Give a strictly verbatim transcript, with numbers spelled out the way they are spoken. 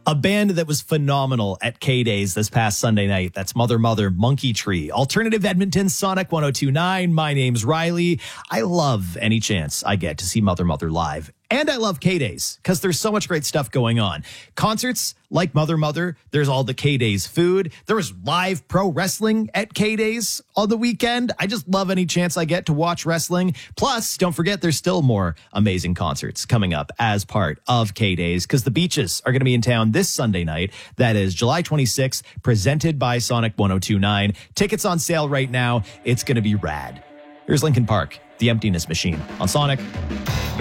A band that was phenomenal at K-Days this past Sunday night. That's Mother Mother Monkey Tree. Alternative Edmonton, Sonic one oh two point nine. My name's Riley. I love any chance I get to see Mother Mother live. And I love K-Days because there's so much great stuff going on. Concerts like Mother Mother. There's all the K-Days food. There was live pro wrestling at K-Days on the weekend. I just love any chance I get to watch wrestling. Plus, don't forget, there's still more amazing concerts coming up as part of K-Days because the Beaches are going to be in town this Sunday night. That is July twenty-sixth, presented by Sonic one oh two point nine. Tickets on sale right now. It's going to be rad. Here's Linkin Park, The Emptiness Machine on Sonic.